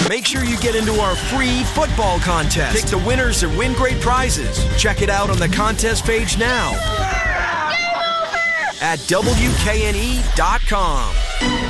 Make sure you get into our free football contest. Pick the winners and win great prizes. Check it out on the contest page now at WKNE.com.